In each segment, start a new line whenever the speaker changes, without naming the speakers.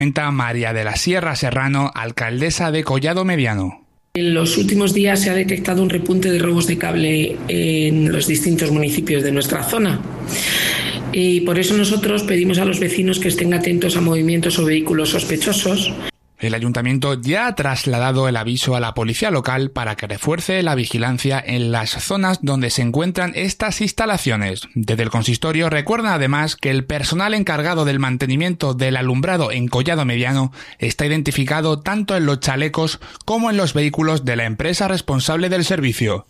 María de la Sierra Serrano, alcaldesa de Collado Mediano.
En los últimos días se ha detectado un repunte de robos de cable en los distintos municipios de nuestra zona. Y por eso nosotros pedimos a los vecinos que estén atentos a movimientos o vehículos sospechosos.
El ayuntamiento ya ha trasladado el aviso a la policía local para que refuerce la vigilancia en las zonas donde se encuentran estas instalaciones. Desde el consistorio recuerdan además que el personal encargado del mantenimiento del alumbrado en Collado Mediano está identificado tanto en los chalecos como en los vehículos de la empresa responsable del servicio.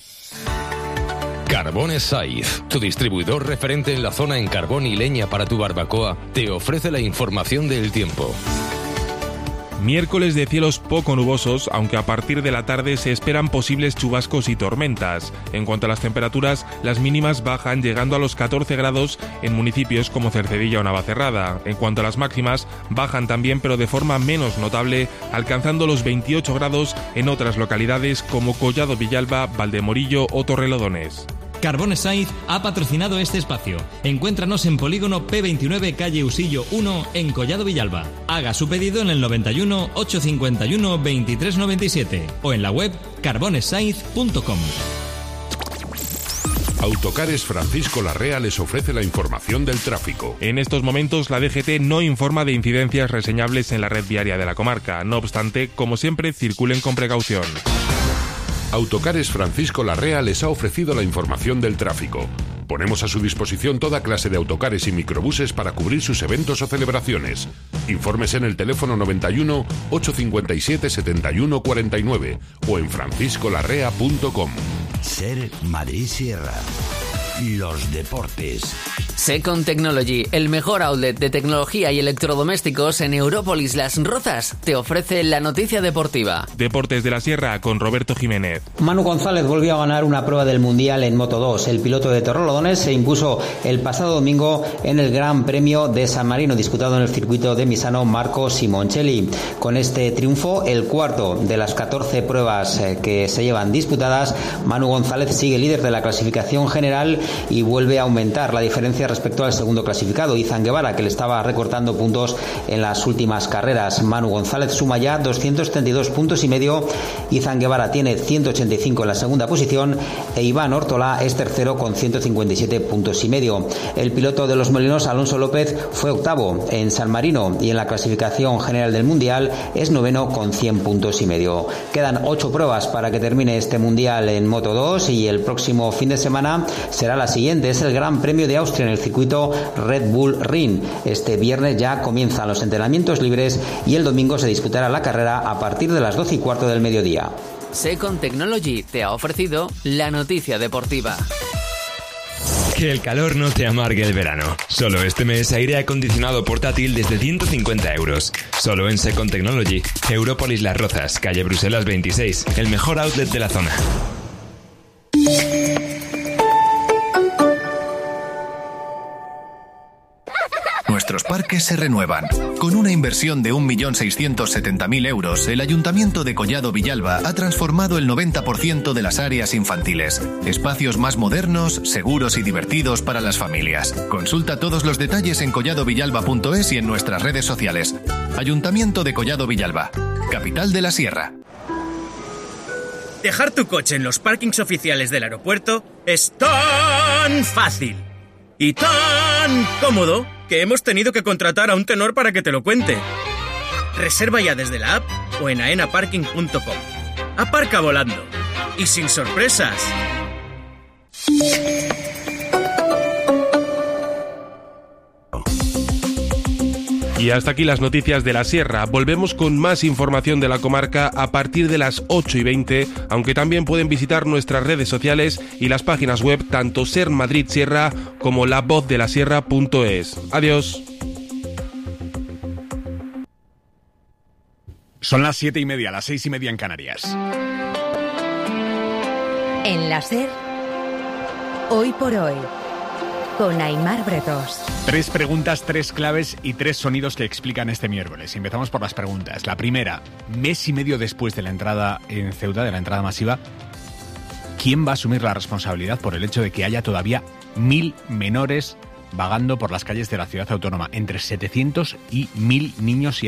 Carbones Saiz, tu distribuidor referente en la zona en carbón y leña para tu barbacoa, te ofrece la información del tiempo.
Miércoles de cielos poco nubosos, aunque a partir de la tarde se esperan posibles chubascos y tormentas. En cuanto a las temperaturas, las mínimas bajan llegando a los 14 grados en municipios como Cercedilla o Navacerrada. En cuanto a las máximas, bajan también pero de forma menos notable, alcanzando los 28 grados en otras localidades como Collado Villalba, Valdemorillo o Torrelodones.
Carbones Saiz ha patrocinado este espacio. Encuéntranos en Polígono P29, calle Usillo 1, en Collado Villalba. Haga su pedido en el 91 851 2397 o en la web carbonessaiz.com.
Autocares Francisco Larrea les ofrece la información del tráfico.
En estos momentos la DGT no informa de incidencias reseñables en la red viaria de la comarca. No obstante, como siempre, circulen con precaución.
Autocares Francisco Larrea les ha ofrecido la información del tráfico. Ponemos a su disposición toda clase de autocares y microbuses para cubrir sus eventos o celebraciones. Informes en el teléfono 91 857 71 49 o en franciscolarrea.com.
Ser Madrid Sierra. Los deportes.
Second Technology, el mejor outlet de tecnología y electrodomésticos en Európolis Las Rozas, te ofrece la noticia deportiva.
Deportes de la Sierra con Roberto Jiménez.
Manu González volvió a ganar una prueba del Mundial en Moto2. El piloto de Torrelodones se impuso el pasado domingo en el Gran Premio de San Marino, disputado en el circuito de Misano Marco Simoncelli. Con este triunfo, el cuarto de las 14 pruebas que se llevan disputadas, Manu González sigue líder de la clasificación general y vuelve a aumentar la diferencia respecto al segundo clasificado, Izan Guevara, que le estaba recortando puntos en las últimas carreras. Manu González suma ya 232 puntos y medio, Izan Guevara tiene 185 en la segunda posición e Iván Ortolá es tercero con 157 puntos y medio. El piloto de los Molinos, Alonso López, fue octavo en San Marino y en la clasificación general del Mundial es noveno con 100 puntos y medio. Quedan 8 pruebas para que termine este Mundial en Moto2 y el próximo fin de semana será la siguiente, es el Gran Premio de Austria en el circuito Red Bull Ring. Este viernes ya comienzan los entrenamientos libres y el domingo se disputará la carrera a partir de las 12:15 del mediodía.
Second Technology te ha ofrecido la noticia deportiva.
Que el calor no te amargue el verano. Solo este mes aire acondicionado portátil desde 150 euros. Solo en Second Technology. Európolis Las Rozas, calle Bruselas 26. El mejor outlet de la zona.
Nuestros parques se renuevan. Con una inversión de 1.670.000 euros, el Ayuntamiento de Collado Villalba ha transformado el 90% de las áreas infantiles. Espacios más modernos, seguros y divertidos para las familias. Consulta todos los detalles en colladovillalba.es y en nuestras redes sociales. Ayuntamiento de Collado Villalba, capital de la Sierra.
Dejar tu coche en los parkings oficiales del aeropuerto es tan fácil y tan cómodo que hemos tenido que contratar a un tenor para que te lo cuente. Reserva ya desde la app o en aenaparking.com. Aparca volando y sin sorpresas.
Y hasta aquí las noticias de la Sierra. Volvemos con más información de la comarca a partir de las 8:20, aunque también pueden visitar nuestras redes sociales y las páginas web tanto Ser Madrid Sierra como lavozdelasierra.es. Adiós.
Son las 7:30, las 6:30 en Canarias.
En la Ser, hoy por hoy, con Aimar Bretos.
3 preguntas, 3 claves y 3 sonidos que explican este miércoles. Empezamos por las preguntas. La primera, mes y medio después de la entrada en Ceuta, de la entrada masiva, ¿quién va a asumir la responsabilidad por el hecho de que haya todavía 1.000 menores vagando por las calles de la ciudad autónoma, entre 700 y 1000 niños y